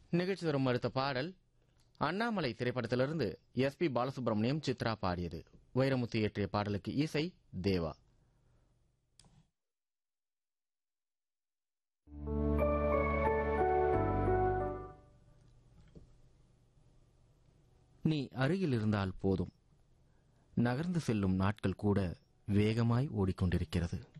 நிகழ்ச்சி வரும் அடுத்த பாடல் அண்ணாமலை திரைப்படத்திலிருந்து எஸ்.பி. பாலசுப்ரமணியம் சித்ரா பாடியது. வைரமுத்து இயற்றிய பாடலுக்கு இசை தேவா. நீ அருகில் இருந்தால் போதும், நகர்ந்து செல்லும் நாட்கள் கூட வேகமாய் ஓடிக்கொண்டிருக்கிறது.